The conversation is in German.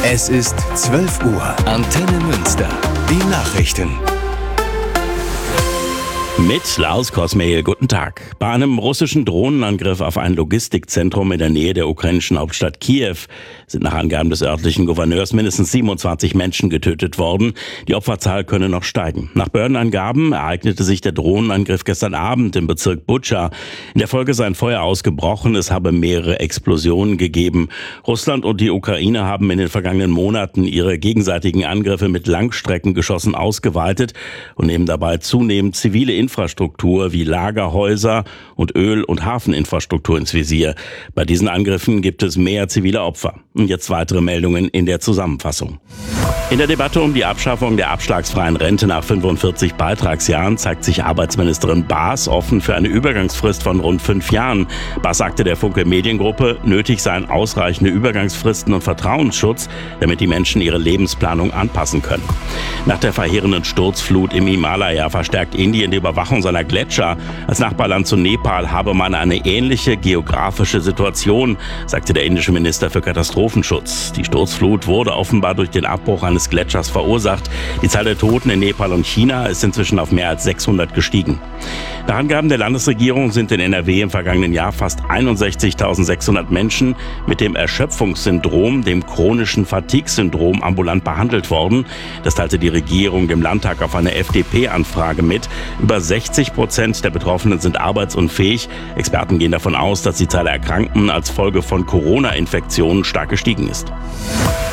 Es ist 12 Uhr. Antenne Münster. Die Nachrichten. Mit Lars Kosmehl, guten Tag. Bei einem russischen Drohnenangriff auf ein Logistikzentrum in der Nähe der ukrainischen Hauptstadt Kiew sind nach Angaben des örtlichen Gouverneurs mindestens 27 Menschen getötet worden. Die Opferzahl könne noch steigen. Nach Behördenangaben ereignete sich der Drohnenangriff gestern Abend im Bezirk Butscha. In der Folge sei ein Feuer ausgebrochen, es habe mehrere Explosionen gegeben. Russland und die Ukraine haben in den vergangenen Monaten ihre gegenseitigen Angriffe mit Langstreckengeschossen ausgeweitet und nehmen dabei zunehmend zivile Infrastruktur wie Lagerhäuser und Öl- und Hafeninfrastruktur ins Visier. Bei diesen Angriffen gibt es mehr zivile Opfer. Und jetzt weitere Meldungen in der Zusammenfassung. In der Debatte um die Abschaffung der abschlagsfreien Rente nach 45 Beitragsjahren zeigt sich Arbeitsministerin Baas offen für eine Übergangsfrist von rund 5 Jahren. Baas sagte der Funke Mediengruppe, nötig seien ausreichende Übergangsfristen und Vertrauensschutz, damit die Menschen ihre Lebensplanung anpassen können. Nach der verheerenden Sturzflut im Himalaya verstärkt Indien die Überwachung seiner Gletscher. Als Nachbarland zu Nepal habe man eine ähnliche geografische Situation, sagte der indische Minister für Katastrophenschutz. Die Sturzflut wurde offenbar durch den Abbruch eines Gletschers verursacht. Die Zahl der Toten in Nepal und China ist inzwischen auf mehr als 600 gestiegen. Nach Angaben der Landesregierung sind in NRW im vergangenen Jahr fast 61.600 Menschen mit dem Erschöpfungssyndrom, dem chronischen Fatigue-Syndrom, ambulant behandelt worden. Das teilte die Regierung dem Landtag auf eine FDP-Anfrage mit. Über 60% der Betroffenen sind arbeitsunfähig. Experten gehen davon aus, dass die Zahl der Erkrankten als Folge von Corona-Infektionen stark gestiegen ist.